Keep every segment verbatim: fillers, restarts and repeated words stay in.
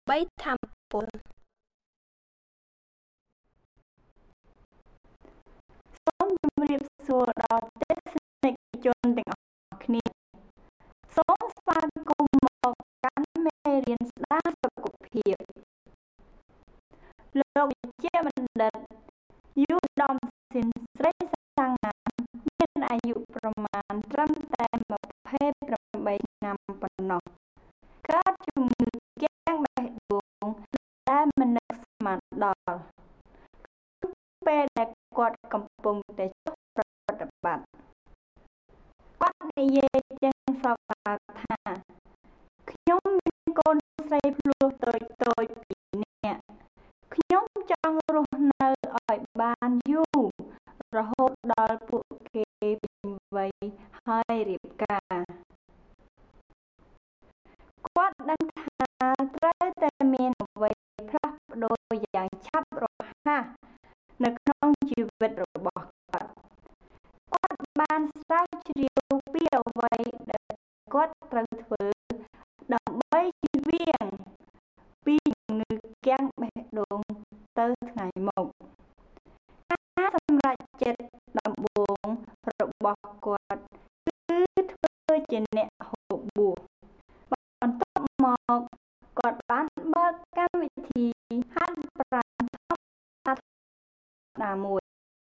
បីថាមពលសូមជម្រាបសួរដល់ទស្សនិកជនទាំងអស់គ្នាសូមស្វាគមន៍មកកាន់មេរៀនស្ដារសុខភាពលោកវិជ្ជបណ្ឌិតយូដំស៊ីនស្រីសាងាមានអាយុប្រមាណត្រឹមតែម្ភៃប្រាំបីឆ្នាំប៉ុណ្ណោះកើតជំងឺគាំងបេះដូងដែលមិននឹកស្មានដល់ពេលដែលគាត់កំពុងតែចុះប្រតិបត្តិគាត់និយាយទាំងសោកសៅថាខ្ញុំមានកូនស្រីភ្លោះតូចតូចពីរនាក់ខ្ញុំចង់រស់នៅឲ្យបានយូររហូតដល់ពួកគេពេញវ័យហើយរៀបការគាត់ដឹងថាត្រូវតែមានអ្វីផ្លាស់ប្ដូរយ៉ាងឆាប់រហ័សនៅក្នុងជីវិតរបស់គាត់គាត់បានស្រាវជ្រាវពីអ្វីដែលគាត់ត្រូវធ្វើដើម្បីជៀសវាងពីជំងឺគាំងបេះដូងទៅថ្ងៃមុខការសម្រេចចិត្តដំបូងរបស់គាត់គឺធ្វើជាអ្នកហូបបួសបន្ទាប់មកគាត់បានបើកកម្មវិធីហាត់ប្រាណធម្មតាមួយ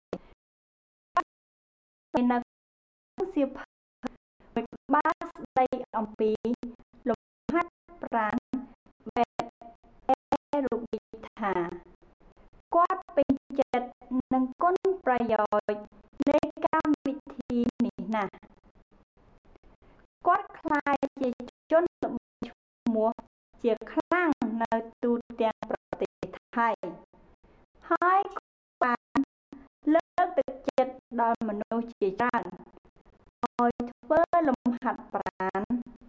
នៅសៀវភៅមួយក្បាលស្ដីអំពីលំហាត់ប្រាណបែបអេរ៉ូប៊ីកថាគាត់ពេញចិត្តនឹងគុណប្រយោជន៍នៃកម្មវិធីនេះណាស់គាត់ក្លាយជាជនល្បីឈ្មោះជាខ្លាំងនៅទូទាំងប្រទេសថៃហើយបានលើកទឹកចិត្តដល់មនុស្សជាច្រើនឲ្យធ្វើលំហាត់ប្រាណ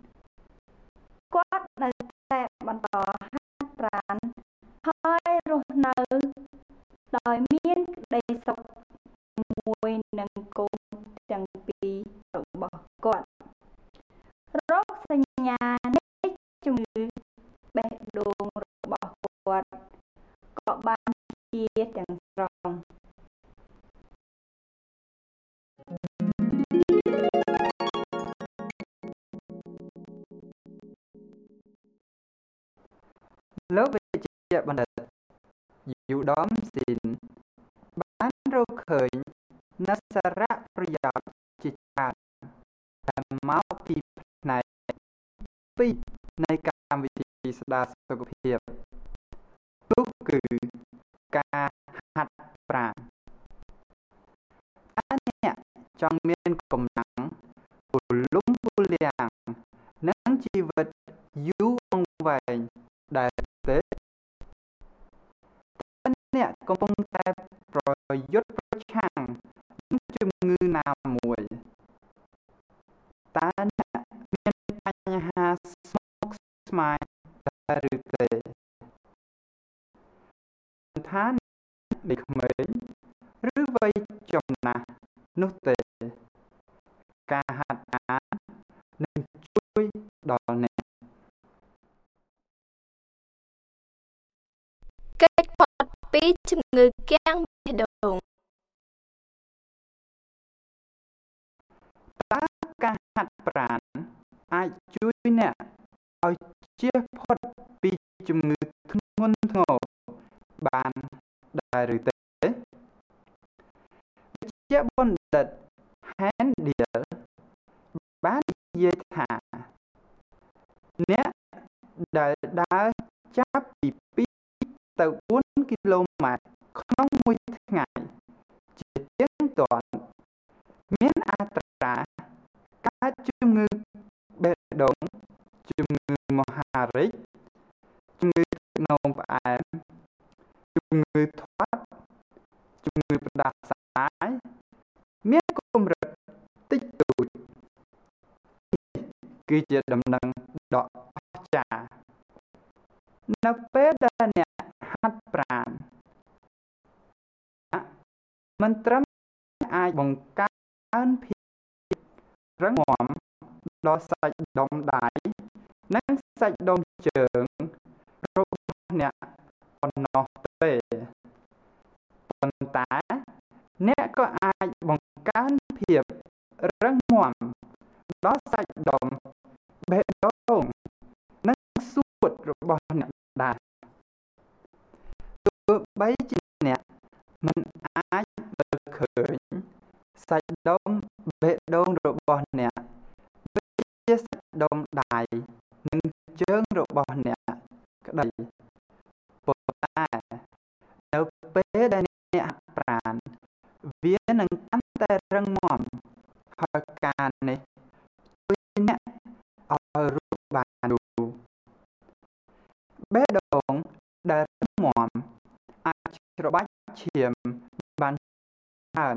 គាត់នៅតែបន្តហាត់ប្រាណហើយរស់នៅដោយមានក្តីសុខជាមួយនឹងកូនទាំងពីររបស់គាត់រោគសញ្ញានៃជំងឺបេះដូងរបស់គាត់ក៏បានជាទាំងស្រុងលោកវិជ្ជបណ្ឌិតយូដំស៊ីនបានរកឃើញនូវសារៈប្រយោជន៍ជាច្រើនដែលមកពីផ្នែកពីរនៃកម្មវិធីស្ដារសុខភាពនោះគឺការហាត់ប្រាណតើអ្នកចង់មានកម្លាំងពលលំពូលាំងនិងជីវិតយូរអង្វែងដែលទេអ្នកកំពុងតែប្រយុទ្ធប្រឆាំងនឹងជំងឺណាមួយតើអ្នកមានបញ្ហាស្មុគស្មាញដែរឬទេថាអ្នកក្មេងឬវ័យចំណាស់នោះទេការហាត់ប្រាណនឹងជួយដល់អ្នកកិច្ចផុតពីជំងឺគាំងបេះដូងតើការហាត់ប្រាណអាចជួយអ្នកឲ្យជៀសផុតពីជំងឺធ្ងន់ធ្ងរបានដែរឬទេវិជ្ជបណ្ឌិត Handel បាននិយាយថាអ្នកដែលដើរចាប់ពីពីរទៅបួនគីឡូម៉ែត្រក្នុងមួយថ្ងៃជាទៀងទាត់មានអត្រាកើតជំងឺបេះដូងជំងឺមហារីកជំងឺទឹកនោមផ្អែមជំងឺធាត់ជំងឺផ្ដាសាយមានកម្រិតតិចតួចគឺជាដំណឹងដ៏អស្ចារ្យនៅពេលដែលអ្នកហាត់ប្រាណមិនត្រឹមអាចបង្កើនភាពរឹងមាំដល់សាច់ដុំដៃនិងសាច់ដុំជើងរបស់អ្នកប៉ុណ្ណោះទេប៉ុន្តែអ្នកក៏អាចបង្កើនភាពរឹងមាំដល់សាច់ដុំបេះដូងនិងសួតរបស់អ្នកដែរទោះបីជាអ្នកមិនអាចមើលឃើញសាច់ដុំបេះដូងរបស់អ្នកជាសាច់ដុំដៃនិងជើងរបស់អ្នកក្តីប៉ុន្តែនៅពេលដែលអ្នកប្រាណវានឹងកាន់តែរឹងមាំហើយការនេះជួយអ្នកឲ្យរស់បានយូរបេះដូងដែលរឹងមាំអាចច្របាច់ឈាមបានច្រើន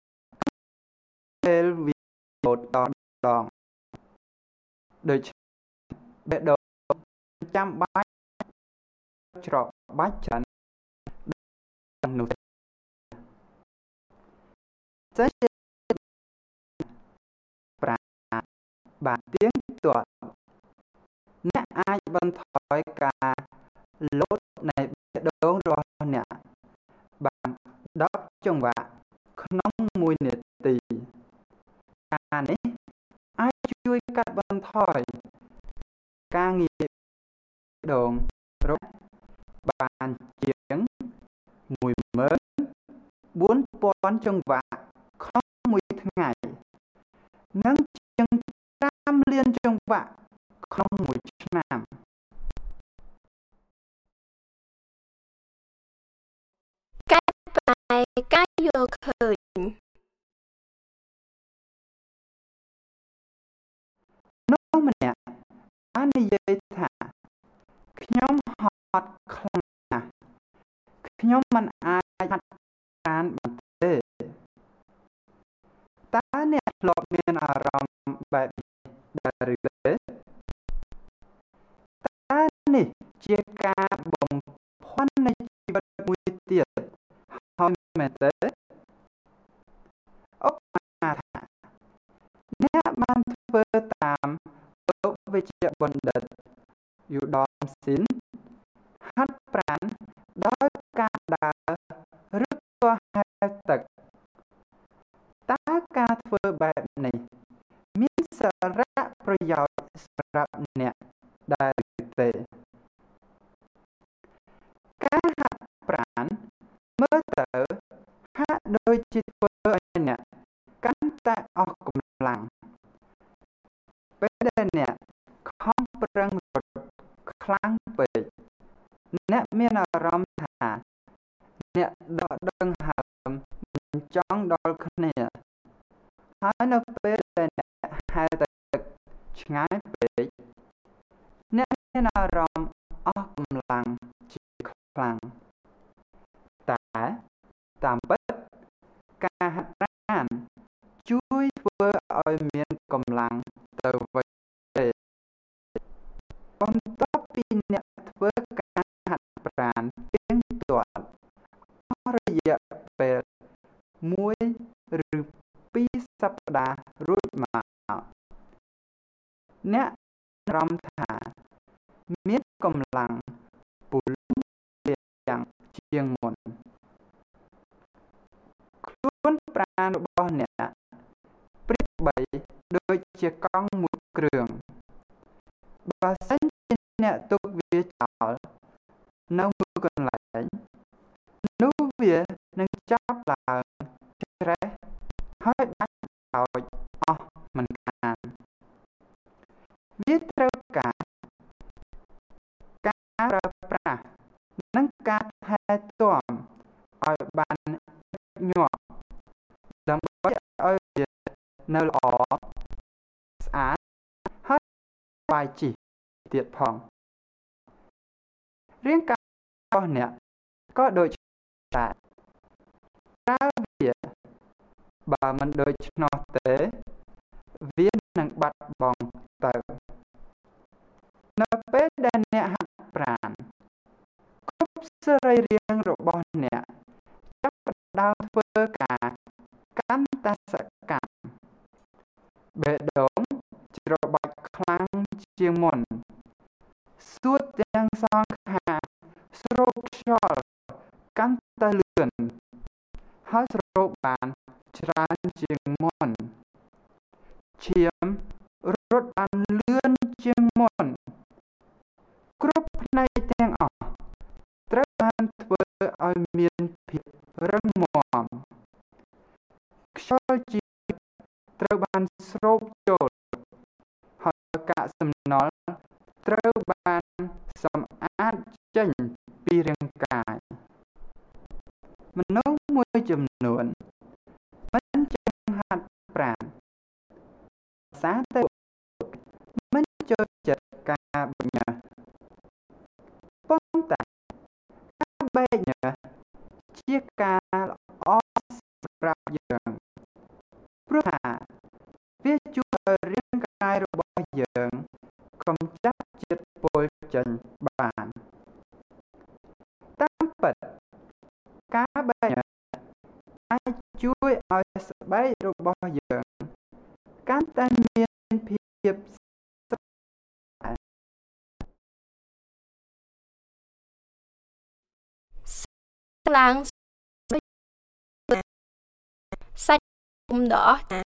ពេលវាបូតតដងដូច្នេះបេះដូងចាំបាច់ច្របាច់ច្រើននោះសេចប្រាបានទៀងទាត់អ្នកអាចបន្ថយការលោតនៃបេះដូងរបស់អ្នកបានដប់ចង្វាក់ក្នុងមួយនាទីការនេះអាចជួយកាត់បន្ថយការងារបេះដូងរបស់បានជាងមួយម៉ឺនបួនពាន់ចង្វាក់ក្នុងមួយថ្ងៃនិងជាងប្រាំលានចង្វាក់ក្នុងមួយឆ្នាំកែប្រែការយល់ឃើញនោះម្នាក់បាននិយាយថាខ្ញុំហត់ខ្លាំងណាស់ខ្ញុំមិនអាចហាត់ប្រាណបានទេតើអ្នកធ្លាប់មានអារម្មណ៍បែបនេះដែរឬទេតើនេះជាការបំភាន់នៃជីវិតមួយទៀតហើយមែនទេឧបមាថាអ្នកបានធ្វើតាមលោកវិជ្ជបណ្ឌិតយូដមស៊ីនហាត់ប្រាណដោយការដើរឬក៏ហែលទឹកតើការធ្វើបែបនេះមានសារៈប្រយោជន៍សម្រាប់អ្នកដែរឬទេការហាត់ប្រាណមើលទៅហាក់ដូចជាធ្វើឲ្យអ្នកកាន់តែអស់កម្លាំងពេលដែលអ្នកខំប្រឹងរត់ខ្លាំងពេកអ្នកមានអារម្មណ៍ថាអ្នកដកដង្ហើមមិនចង់ដល់គ្នាហើយនៅពេលដែលអ្នកហែលទៅទឹកឆ្ងាយពេកអ្នកមានអារម្មណ៍អស់កម្លាំងជាខ្លាំងតែតាមពិតការហាត់ប្រាណជួយធ្វើឲ្យមានកម្លាំងទៅវិញទេបន្ទាប់ពីអ្នកធ្វើការហាត់ប្រាណទៀងទាត់អស់រយៈពេលមួយឬពីរសប្តាហ៍រួចមកអ្នកអារម្មណ៍ថាមានកម្លាំងទូលំទូលាយជាងមុនខ្លួនប្រាណរបស់អ្នកប្រៀបបីដូចជាកង់មួយគ្រឿងបើសិនជាអ្នកទុកវាចោលនៅមួយកន្លែងនោះវានឹងចាប់ឡើងច្រេះហើយដាច់ដោយអស់មិនខានវាត្រូវការការប្រើប្រាស់និងការថែទាំឲ្យបានញាប់ដើម្បីឲ្យវានៅល្អស្អាតហើយបាយជីទៀតផងរាងកាយរបស់អ្នកក៏ដូចតែប្រើវាបើមិនដូច្នោះទេវានឹងបាត់បង់ទៅនៅពេលដែលអ្នកហាត់ប្រាណគ្រប់សរីរាង្គរបស់អ្នកចាប់ផ្ដើមធ្វើការកាន់តែសកម្មបេះដូងច្របាច់ខ្លាំងជាងមុនសួតទាំងសងខាងស្រូបខ្យល់កាន់តែលឿនហើយស្រូបបានច្រើនជាងមុនឈាមរត់បានលឿនជាងមុនគ្រប់ផ្នែកទាំងអស់ត្រូវបានធ្វើឲ្យមានភាពរឹងមាំខ្យល់ជាតិត្រូវបានស្រូបចូលហើយកាកសំណល់ត្រូវបានសម្អាតចេញពីរាងកាយមនុស្សមួយចំនួនមិនចង់ហាត់ប្រាណសារតែមិនចូលចិត្តការបែកញើសប៉ុន្តែការបែកញើសជាការល្អសម្រាប់យើងព្រោះថាវាជួយឲ្យរាងកាយរបស់យើងកម្ចាត់ជាតិពុលចេញបានតាមពិតការបែកញើសអាចជួយឲ្យស្បែករបស់យើងកាន់តែមានភាពស្រស់ស្លាំងសាច់ពុំដ៏អស្ចារ្យ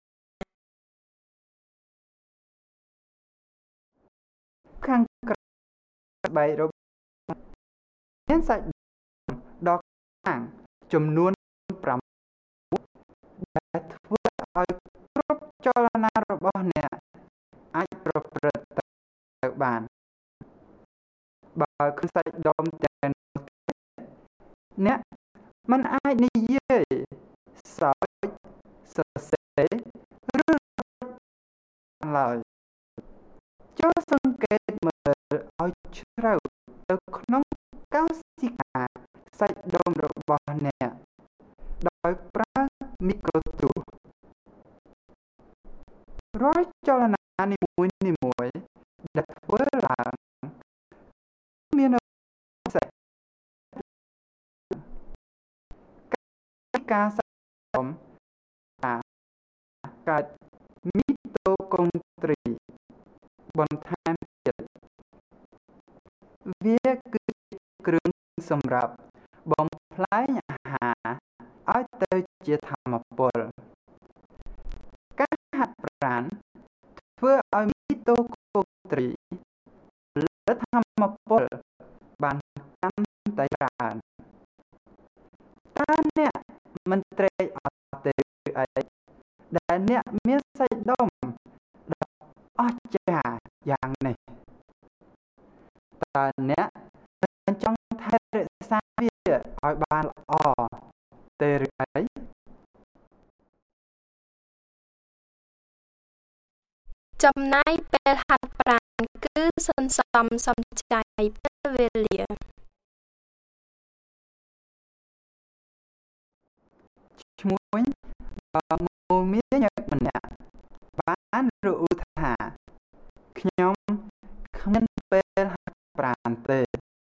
ខាងក្រៅស្បែករបស់មានសាច់ដ៏ខ្លាំងចំនួនប្រាំដែលធ្វើឲ្យគ្រប់ចលនារបស់អ្នកអាចប្រព្រឹត្តទៅបានបើឃើញសាច់ដុំទាំងនោះអ្នកមិនអាចនិយាយសើចសរសេរឬឡើយចូលសង្កេតមើលឲ្យជ្រៅទៅក្នុងកោសិកាសាច់ដុំរបស់អ្នកដោយប្រើមីក្រូទស្សន៍រាល់ចលនានីមួយនីមួយដែលធ្វើឡើងមានសេចការសាច់ដុំការកើតមីតូកុងទ្រីបន្ថែមទៀតវាគឺជាគ្រឿងសម្រាប់បំផ្លាញអាហារឲ្យទៅជាថាមពលការហាត់ប្រាណធ្វើឲ្យមីតូកុងទ្រីផលិតថាមពលបានកាន់តែច្រើនតើអ្នកមិនត្រេកអរទេអីដែលអ្នកមានសាច់ដុំដ៏អស្ចារ្យយ៉ាងនេះតើអ្នកមិនចង់ថែរក្សាវាឲ្យបានល្អទេឬអីចំណាយពេលហាត់ប្រាណគឺសន្សំសំចៃពេលវេលាឈ្មោះបើមកមានញឹកម្នាក់បានរអ៊ូថាខ្ញុំគ្មានពេលហាត់ប្រាណទេ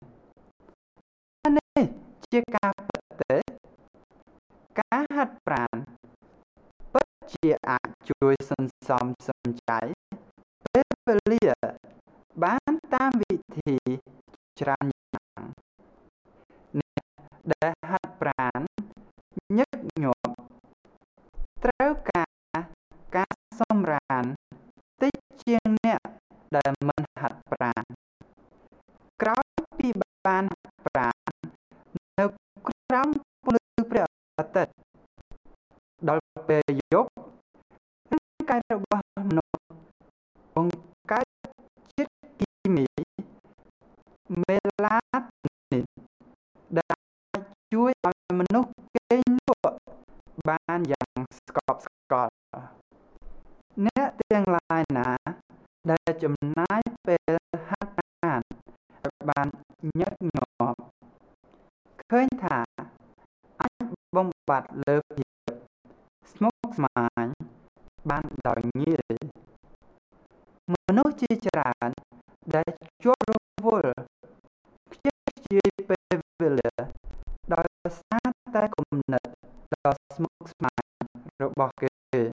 នេះជាការពិតទេការហាត់ប្រាណពិតជាអាចជួយសន្សំសំចៃពេលវេលាបានតាមវិធីច្រើនយ៉ាងអ្នកដែលហាត់ប្រាណញឹកញាប់ត្រូវការការសម្រានតិចជាងអ្នកដែលមិនហាត់ប្រាណក្រោយពីបានហាត់ប្រាណនៅក្រោមពន្លឺព្រះអាទិត្យដល់ពេលយប់រាងកាយរបស់មនុស្សបង្កើតជាតិគីមីមេឡានីនដែលអាចជួយឲ្យមនុស្សគេងលក់បានយ៉ាងស្កប់ស្កល់អ្នកទាំងឡាយណាដែលចំណាយពេលហាត់ប្រាណឲ្យបានញឹកញាប់ឃើញថាអាចបំបត្តិលើភាពស្មុគស្មាញបានដោយងាយមនុស្សជាច្រើនដែលជាប់រវល់ខ្ជិលខ្ជាយពេលវេលាដោយសារតែគំនិតដ៏ស្មុគស្មាញរបស់គេ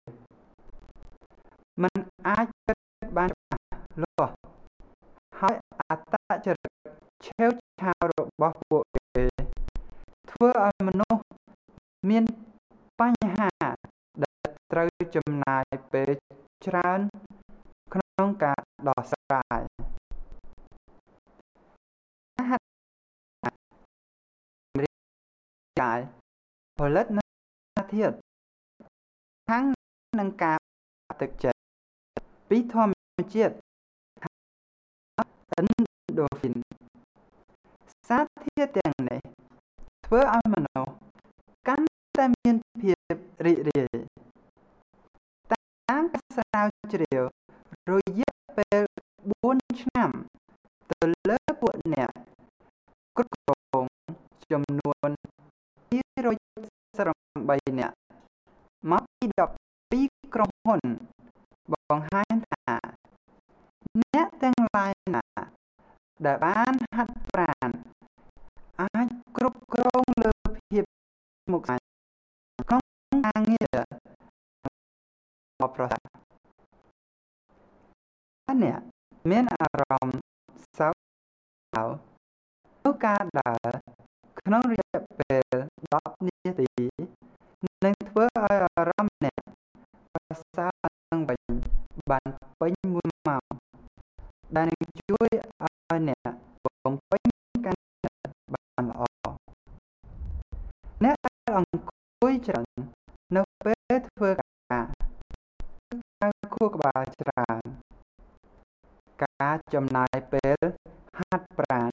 មិនអាចគិតបានច្បាស់លាស់ហើយអត្តចរិតឆេវឆាវរបស់ពួកគេធ្វើឲ្យមនុស្សមានបញ្ហាដែលត្រូវចំណាយពេលច្រើនក្នុងការដោះស្រាយហាត់រៀបការផលិតនៅធាតុខាងនឹងការទឹកចិត្តពីធម្មជាតិendorphin សារធាតុទាំងនេះធ្វើឲ្យមនុស្សកាន់តែមានភាពរីករាយតាមការស្រាវជ្រាវរយៈពេលបួនឆ្នាំទៅលើពួកអ្នកគ្រប់គ្រងចំនួនពីររយសិបប្រាំបីនាក់មកពីដប់ពីរក្រុមហ៊ុនបង្ហាញថាអ្នកទាំងឡាយណាដែលបានហាត់ប្រាណអាចគ្រប់គ្រងលើភាពមុខស្មាញក្នុងការងារបប្រសាអ្នកមានអារម្មណ៍សោកសៅនៅការដើរក្នុងរយៈពេលដប់នាទីនឹងធ្វើឲ្យអារម្មណ៍អ្នកប្រសើរឡើងវិញបានពេញមួយម៉ោងដែលនឹងជួយឲ្យអ្នកបំពេញការបានល្អអ្នកដែលអង្គុយច្រើននៅពេលធ្វើការការខួរក្បាលច្រើនការចំណាយពេលហាត់ប្រាណ